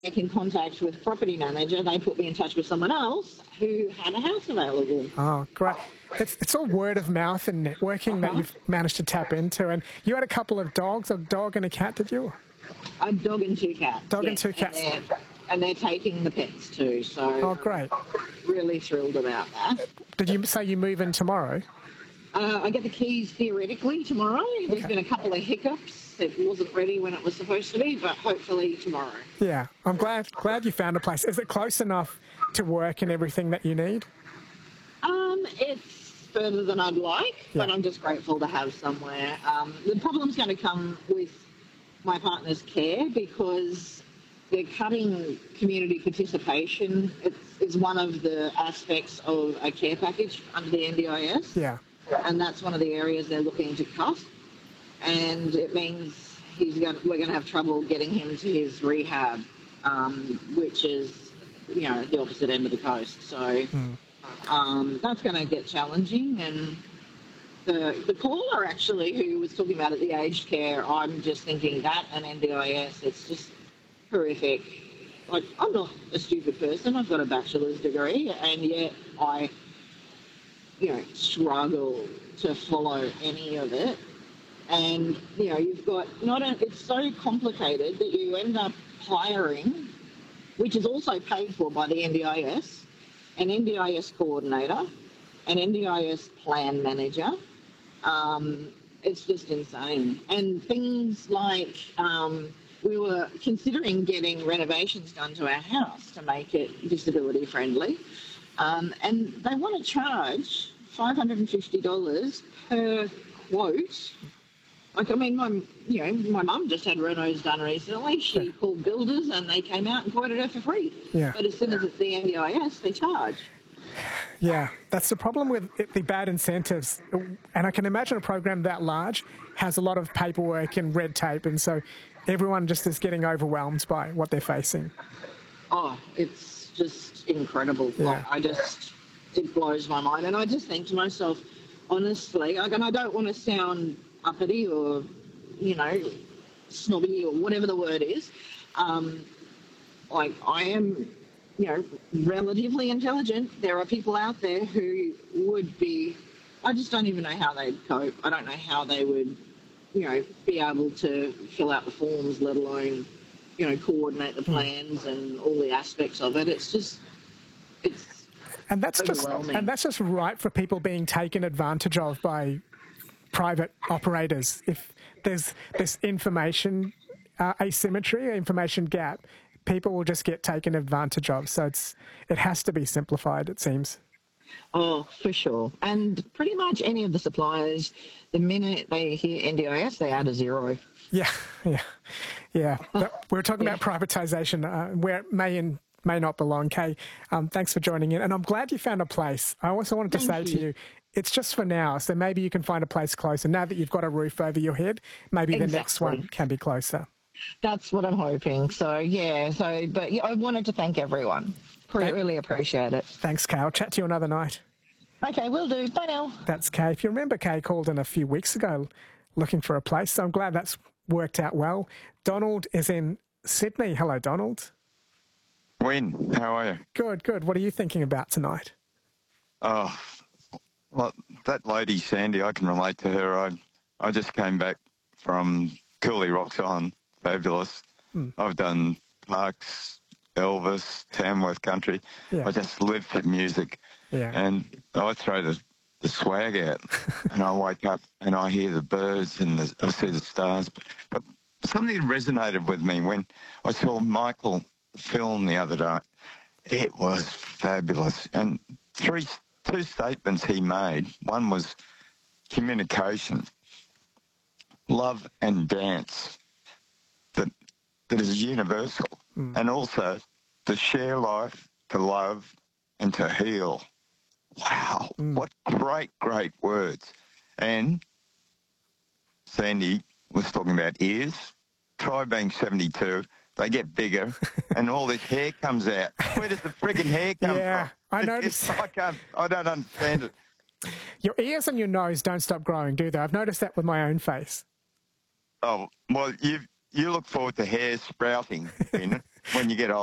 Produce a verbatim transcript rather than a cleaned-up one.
in contact with property manager, they put me in touch with someone else who had a house available. Oh, great. It's, it's all word of mouth and networking Uh-huh. that you've managed to tap into. And you had a couple of dogs, a dog and a cat, did you? A dog and two cats. Dog and yes, two cats. And they're, and they're taking the pets too, so Oh, great. really thrilled about that. Did you say you move in tomorrow? Uh, I get the keys theoretically tomorrow. There's Okay. been a couple of hiccups. It wasn't ready when it was supposed to be, but hopefully tomorrow. Yeah, I'm glad glad you found a place. Is it close enough to work and everything that you need? Um, it's further than I'd like, Yeah. but I'm just grateful to have somewhere. Um, the problem's going to come with my partner's care because they're cutting community participation. It's, it's one of the aspects of a care package under the N D I S. Yeah. And that's one of the areas they're looking to cut. And it means he's going, we're going to have trouble getting him to his rehab, um, which is, you know, the opposite end of the coast. So Mm. um, that's going to get challenging. And the the caller actually who was talking about it, the aged care, I'm just thinking that and N D I S, it's just horrific. Like, I'm not a stupid person. I've got a bachelor's degree, and yet I, you know, struggle to follow any of it. And, you know, you've got not a, it's so complicated that you end up hiring, which is also paid for by the N D I S, an N D I S coordinator, an N D I S plan manager. Um, it's just insane. And things like um, we were considering getting renovations done to our house to make it disability friendly. Um, and they want to charge five hundred fifty dollars per quote. Like, I mean, my, you know, my mum just had renos done recently. She called builders and they came out and quoted her for free. Yeah. But as soon as it's the N D I S, they charge. Yeah, that's the problem with it, the bad incentives. And I can imagine a program that large has a lot of paperwork and red tape, and so everyone just is getting overwhelmed by what they're facing. Oh, it's just incredible. Yeah. Like, I just, it blows my mind. And I just think to myself, honestly, like, and I don't want to sound uppity or, you know, snobby or whatever the word is. Um, like, I am, you know, relatively intelligent. There are people out there who would be, I just don't even know how they'd cope. I don't know how they would, you know, be able to fill out the forms, let alone, you know, coordinate the plans and all the aspects of it. It's just, it's And that's just overwhelming. and that's just right for people being taken advantage of by private operators. If there's this information uh, asymmetry, information gap, people will just get taken advantage of. So it's it has to be simplified, it seems. Oh, for sure. And pretty much any of the suppliers, the minute they hear N D I S, they add a zero. Yeah, yeah, yeah. But we're talking about privatisation, uh, where it may and may not belong. Kay, um, thanks for joining in. And I'm glad you found a place. I also wanted to Thank say you. to you, it's just for now, so maybe you can find a place closer. Now that you've got a roof over your head, maybe the next Exactly. one can be closer. That's what I'm hoping. So, yeah, so, but yeah, I wanted to thank everyone. Pre- Thank- really appreciate it. Thanks, Kay. I'll chat to you another night. Okay, will do. Bye now. That's Kay. If you remember, Kay called in a few weeks ago looking for a place, so I'm glad that's worked out well. Donald is in Sydney. Hello, Donald. Wayne, how are you? Good, good. What are you thinking about tonight? Oh, well, that lady, Sandy, I can relate to her. I I just came back from Cooley Rocks Island. Fabulous. Mm. I've done Parks, Elvis, Tamworth Country. Yeah. I just live for music. Yeah. And I throw the, the swag out and I wake up and I hear the birds and the, I see the stars. But something resonated with me when I saw Michael film the other day. It was fabulous. And three, two statements he made. One was communication, love and dance, that, that is universal. Mm. And also to share life, to love and to heal. Wow, Mm. what great, great words. And Sandy was talking about ears. Try being seventy-two. They get bigger and all this hair comes out. Where does the frigging hair come Yeah, from? I It's- noticed. it's- I can't, I don't understand it. Your ears and your nose don't stop growing, do they? I've noticed that with my own face. Oh, well, you you look forward to hair sprouting, Finn. when you get